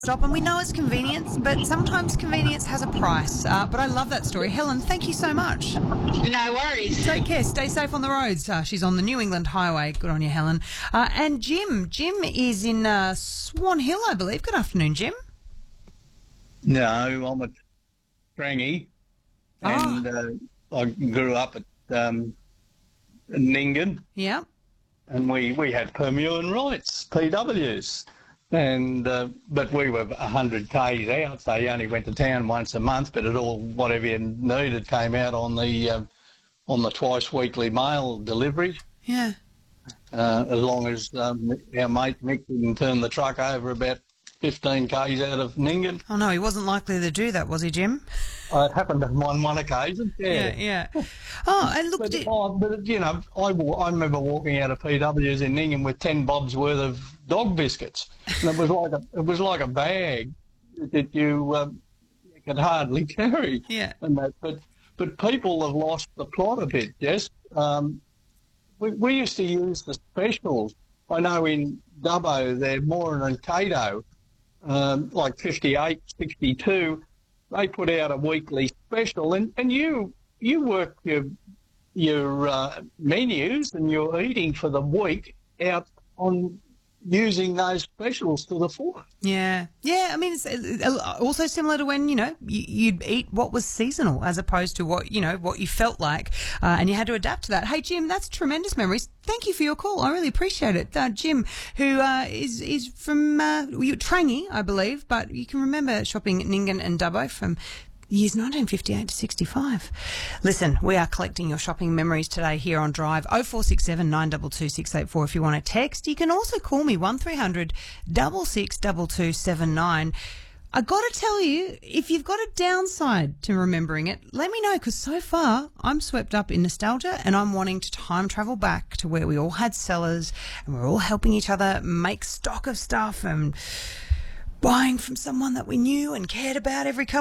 Stop, and we know it's convenience, but sometimes convenience has a price. But I love that story. Helen, thank you so much. No worries. Take care. Stay safe on the roads. She's on the New England Highway. Good on you, Helen. And Jim. Jim is in Swan Hill, I believe. Good afternoon, Jim. No, I'm at Trangie, and I grew up at Ningen, Yeah. and we had permutant rights, PWs, and but we were 100 k's out, so you only went to town once a month, but it all whatever you needed came out on the twice weekly mail delivery. Yeah. As long as our mate Mick didn't turn the truck over about 15 k's out of Ningen. Oh, no, he wasn't likely to do that, was he, Jim? It happened on one occasion. Yeah. Oh, and look... But you know, I remember walking out of PW's in Ningen with 10 bobs worth of dog biscuits, and it was like a bag that you could hardly carry. Yeah. And that, but people have lost the plot a bit. Yes, we used to use the specials. I know in Dubbo, they're Moran and Cato, like 58, 62. They put out a weekly special, and you work your menus and your eating for the week out on using those specials to the full. Yeah. I mean, it's also similar to when, you'd eat what was seasonal as opposed to what you felt like, and you had to adapt to that. Hey, Jim, that's tremendous memories. Thank you for your call. I really appreciate it. Jim, who is from Trangie, I believe, but you can remember shopping at Ningen and Dubbo from years 1958 to 65. Listen, we are collecting your shopping memories today here on Drive. 0467 922 684 if you want to text. You can also call me 1300 662279. I got to tell you, if you've got a downside to remembering it, let me know, because so far I'm swept up in nostalgia and I'm wanting to time travel back to where we all had cellars and we're all helping each other make stock of stuff and buying from someone that we knew and cared about every couple